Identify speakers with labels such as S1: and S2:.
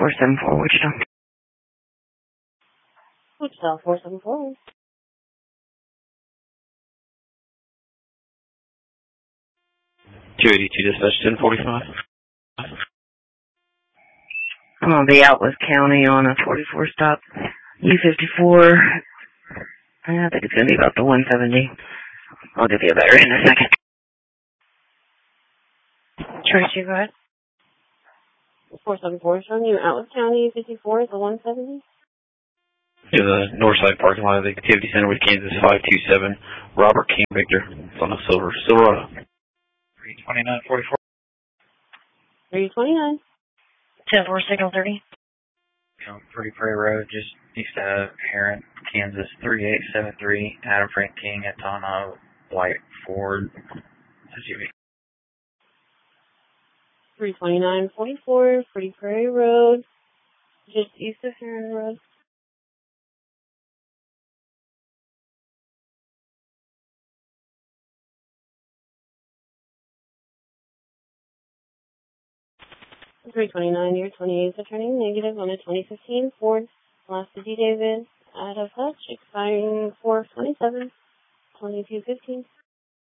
S1: 474 Wichita.
S2: Wichita 474.
S3: 282 dispatch 1045.
S1: I'm going to be out with County on a 44 stop. U54. I think it's going to be about the 170. I'll give you a better in a second.
S2: Tracy, go ahead. 474 showing you Atlas County, 54 is the 170.
S3: To the north side parking lot of the Activity Center with Kansas 527. Robert King Victor. It's on a Silverado. 32944.
S2: 329.
S4: 10-4, signal 30.
S3: Pretty Prairie Road, just east of Heron, Kansas 3873. Adam Frank King, Atana, White Ford SUV.
S2: 32944, Pretty Prairie Road, just east of Heron Road. $329, year 28 is turning negative on a 2015 Ford Velocity Davis out of Hutch, expiring 4/27/2215.